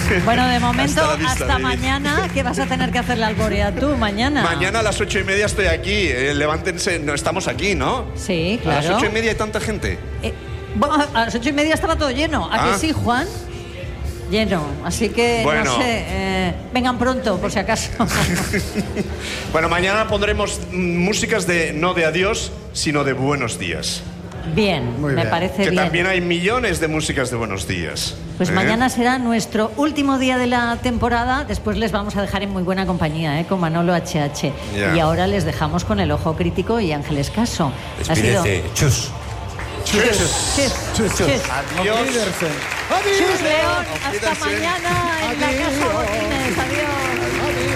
Bueno, de momento, Hasta la vista, hasta David. mañana, que vas a tener que hacerle alborea tú, mañana. Mañana a las 8:30 estoy aquí. Levántense. No, estamos aquí, ¿no? Sí, A las claro. 8:30 hay tanta gente. Bueno, a las 8:30 estaba todo lleno. ¿A que sí, Juan? Lleno. Así que, Bueno. no sé, vengan pronto, por si acaso. Bueno, mañana pondremos músicas no de adiós, sino de buenos días. Bien, Muy me bien. parece Que bien. también hay millones de músicas de buenos días. Pues mañana será nuestro último día de la temporada. Después les vamos a dejar en muy buena compañía, con Manolo HH. Ya. Y ahora les dejamos con el Ojo Crítico y Ángeles Caso. Ha sido... Despídete. Chus. Chus, chus, chus. Adiós. Chus, León. Hasta Auf Wiedersehen. mañana en la Casa Botines. Adiós.